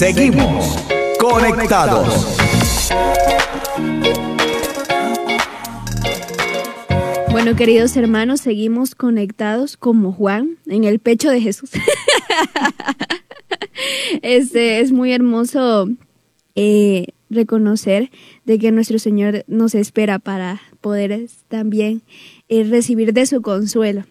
Seguimos conectados. Bueno, queridos hermanos, seguimos conectados como Juan en el pecho de Jesús. Es muy hermoso reconocer de que nuestro Señor nos espera para poder también recibir de su consuelo.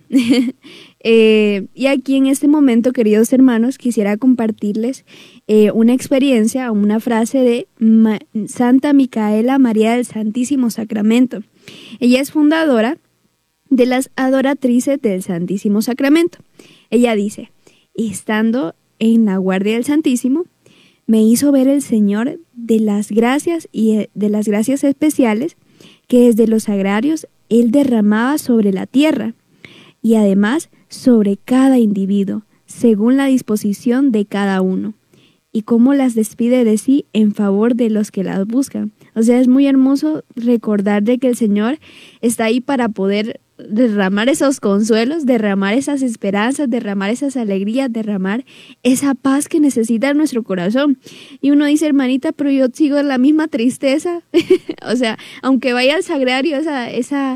Y aquí en este momento, queridos hermanos, quisiera compartirles una experiencia, una frase de Santa Micaela María del Santísimo Sacramento. Ella es fundadora de las adoratrices del Santísimo Sacramento. Ella dice: estando en la guardia del Santísimo, me hizo ver el Señor de las gracias y de las gracias especiales que desde los sagrarios Él derramaba sobre la tierra y además sobre cada individuo, según la disposición de cada uno, y cómo las despide de sí en favor de los que las buscan. O sea, es muy hermoso recordar de que el Señor está ahí para poder derramar esos consuelos, derramar esas esperanzas, derramar esas alegrías, derramar esa paz que necesita nuestro corazón. Y uno dice: hermanita, pero yo sigo en la misma tristeza. O sea, aunque vaya al sagrario, esa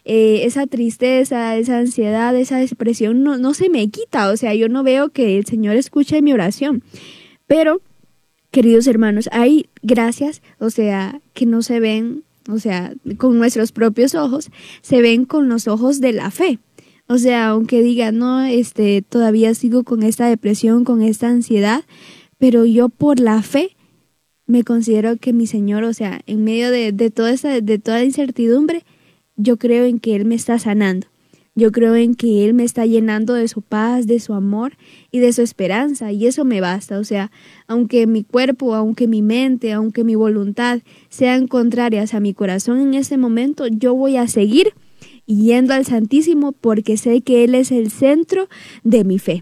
tristeza, esa ansiedad, esa depresión no se me quita. O sea, yo no veo que el Señor escuche mi oración. Pero, queridos hermanos, hay gracias, o sea, que no se ven, o sea, con nuestros propios ojos, se ven con los ojos de la fe. O sea, aunque diga, no, todavía sigo con esta depresión, con esta ansiedad, pero yo por la fe me considero que mi Señor, o sea, en medio de toda incertidumbre, yo creo en que Él me está sanando. Yo creo en que Él me está llenando de su paz, de su amor y de su esperanza, y eso me basta. O sea, aunque mi cuerpo, aunque mi mente, aunque mi voluntad sean contrarias a mi corazón en ese momento, yo voy a seguir yendo al Santísimo porque sé que Él es el centro de mi fe.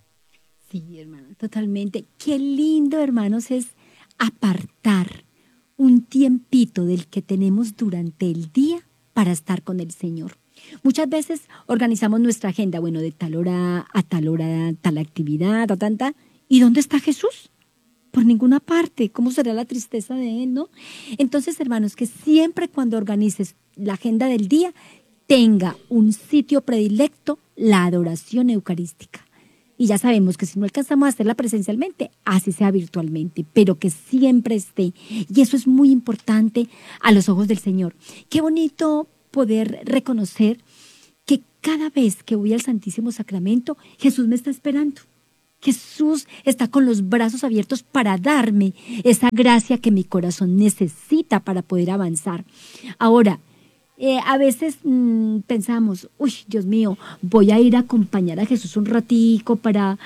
Sí, hermano, totalmente. Qué lindo, hermanos, es apartar un tiempito del que tenemos durante el día para estar con el Señor. Muchas veces organizamos nuestra agenda, bueno, de tal hora, tal actividad, tanta. ¿Y dónde está Jesús? Por ninguna parte. ¿Cómo será la tristeza de Él, no? Entonces, hermanos, que siempre cuando organices la agenda del día, tenga un sitio predilecto, la adoración eucarística. Y ya sabemos que si no alcanzamos a hacerla presencialmente, así sea virtualmente, pero que siempre esté. Y eso es muy importante a los ojos del Señor. Qué bonito poder reconocer que cada vez que voy al Santísimo Sacramento, Jesús me está esperando. Jesús está con los brazos abiertos para darme esa gracia que mi corazón necesita para poder avanzar. Ahora, a veces pensamos, uy, Dios mío, voy a ir a acompañar a Jesús un ratico para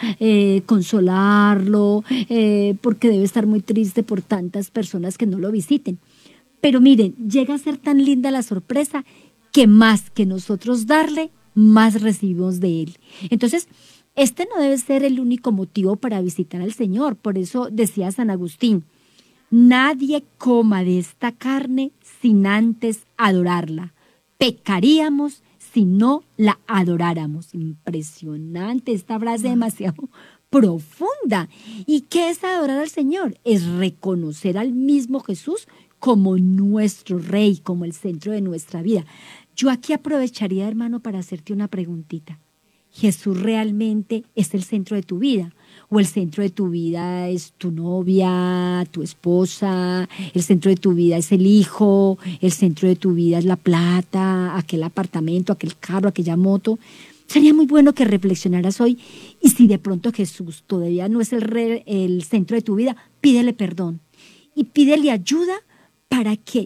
consolarlo, porque debe estar muy triste por tantas personas que no lo visiten. Pero miren, llega a ser tan linda la sorpresa que más que nosotros darle, más recibimos de Él. Entonces, este no debe ser el único motivo para visitar al Señor. Por eso decía San Agustín: nadie coma de esta carne sin antes adorarla. Pecaríamos si no la adoráramos. Impresionante esta frase, demasiado profunda. ¿Y qué es adorar al Señor? Es reconocer al mismo Jesús como nuestro Rey, como el centro de nuestra vida. Yo aquí aprovecharía, hermano, para hacerte una preguntita. ¿Jesús realmente es el centro de tu vida? ¿O el centro de tu vida es tu novia, tu esposa? ¿El centro de tu vida es el hijo? ¿El centro de tu vida es la plata, aquel apartamento, aquel carro, aquella moto? Sería muy bueno que reflexionaras hoy, y si de pronto Jesús todavía no es el centro de tu vida, pídele perdón y pídele ayuda para que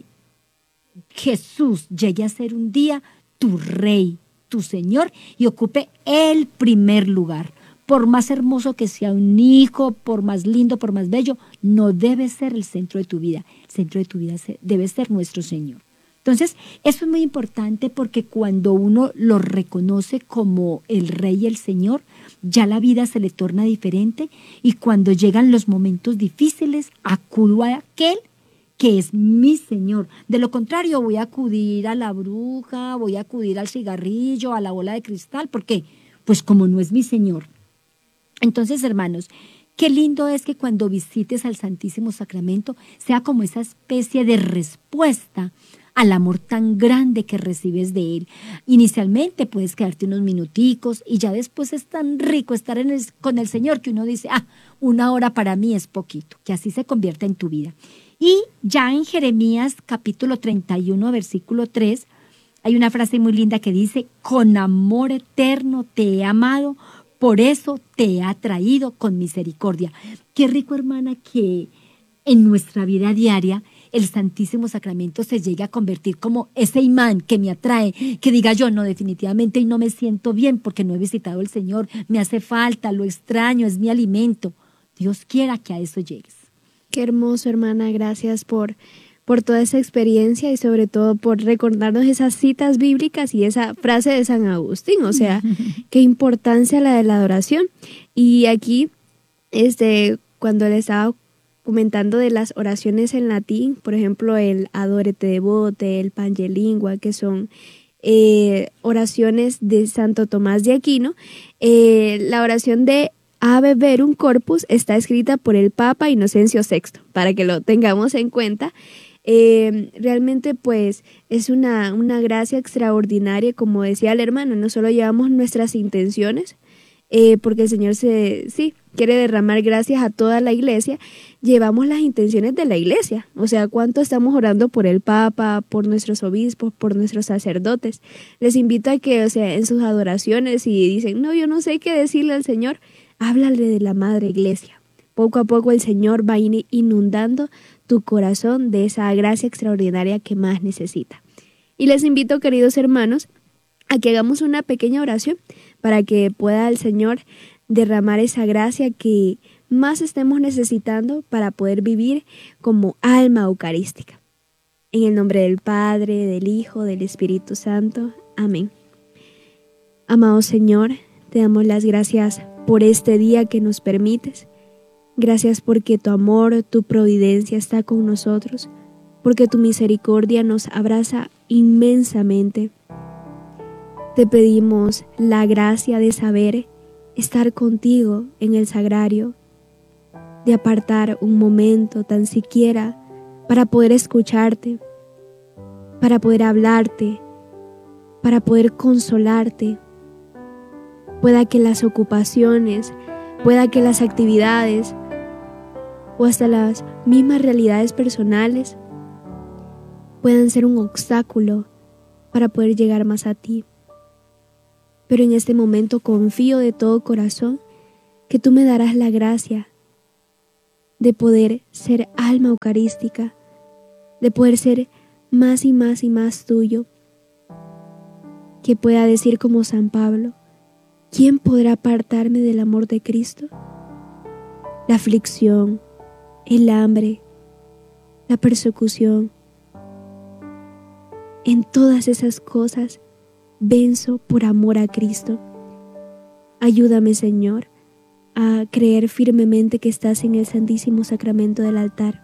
Jesús llegue a ser un día tu Rey, tu Señor, y ocupe el primer lugar. Por más hermoso que sea un hijo, por más lindo, por más bello, no debe ser el centro de tu vida. El centro de tu vida debe ser nuestro Señor. Entonces, eso es muy importante, porque cuando uno lo reconoce como el Rey y el Señor, ya la vida se le torna diferente, y cuando llegan los momentos difíciles, acudo a aquel que es mi Señor. De lo contrario, voy a acudir a la bruja, voy a acudir al cigarrillo, a la bola de cristal. ¿Por qué? Pues como no es mi Señor. Entonces, hermanos, Qué lindo es que cuando visites al Santísimo Sacramento sea como esa especie de respuesta al amor tan grande que recibes de Él. Inicialmente puedes quedarte unos minuticos y ya después es tan rico estar con el Señor que uno dice, 1 hora para mí es poquito, que así se convierta en tu vida. Y ya en Jeremías capítulo 31, versículo 3, hay una frase muy linda que dice, con amor eterno te he amado, por eso te he atraído con misericordia. Qué rico, hermana, que en nuestra vida diaria el Santísimo Sacramento se llegue a convertir como ese imán que me atrae, que diga yo, no, definitivamente y no me siento bien porque no he visitado al Señor, me hace falta, lo extraño, es mi alimento. Dios quiera que a eso llegues. Qué hermoso, hermana, gracias por toda esa experiencia y sobre todo por recordarnos esas citas bíblicas y esa frase de San Agustín, o sea, qué importancia la de la adoración. Y aquí, cuando le estaba comentando de las oraciones en latín, por ejemplo, el Adore te devote, el Pange Lingua, que son oraciones de Santo Tomás de Aquino, la oración de Ave Verum Corpus está escrita por el Papa Inocencio VI, para que lo tengamos en cuenta. Realmente pues es una gracia extraordinaria, como decía el hermano, no solo llevamos nuestras intenciones, porque el Señor quiere derramar gracias a toda la iglesia, llevamos las intenciones de la iglesia, o sea, cuánto estamos orando por el Papa, por nuestros obispos, por nuestros sacerdotes. Les invito a que, o sea, en sus adoraciones, si dicen, no, yo no sé qué decirle al Señor, háblale de la Madre Iglesia. Poco a poco el Señor va a ir inundando tu corazón de esa gracia extraordinaria que más necesita. Y les invito, queridos hermanos, a que hagamos una pequeña oración para que pueda el Señor derramar esa gracia que más estemos necesitando para poder vivir como alma eucarística. En el nombre del Padre, del Hijo, del Espíritu Santo. Amén. Amado Señor, te damos las gracias por este día que nos permites. Gracias porque tu amor, tu providencia está con nosotros, porque tu misericordia nos abraza inmensamente. Te pedimos la gracia de saber estar contigo en el sagrario, de apartar un momento tan siquiera para poder escucharte, para poder hablarte, para poder consolarte. Pueda que las ocupaciones, pueda que las actividades o hasta las mismas realidades personales puedan ser un obstáculo para poder llegar más a ti. Pero en este momento confío de todo corazón que tú me darás la gracia de poder ser alma eucarística, de poder ser más y más y más tuyo, que pueda decir como San Pablo, ¿quién podrá apartarme del amor de Cristo? La aflicción, el hambre, la persecución. En todas esas cosas venzo por amor a Cristo. Ayúdame, Señor, a creer firmemente que estás en el Santísimo Sacramento del altar.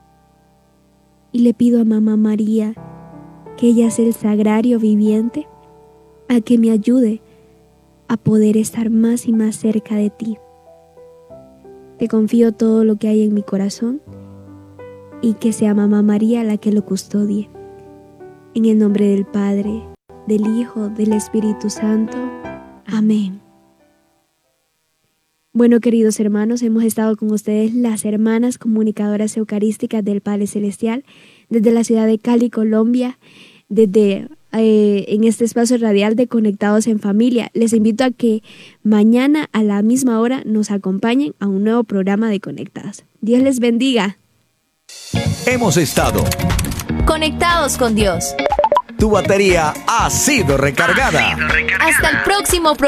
Y le pido a Mamá María, que ella es el sagrario viviente, a que me ayude a poder estar más y más cerca de ti. Te confío todo lo que hay en mi corazón y que sea Mamá María la que lo custodie. En el nombre del Padre, del Hijo, del Espíritu Santo. Amén. Bueno, queridos hermanos, hemos estado con ustedes las hermanas comunicadoras eucarísticas del Padre Celestial desde la ciudad de Cali, Colombia, desde en este espacio radial de Conectados en Familia. Les invito a que mañana a la misma hora nos acompañen a un nuevo programa de Conectados. Dios les bendiga. Hemos estado Conectados con Dios. Tu batería ha sido recargada. Hasta el próximo programa.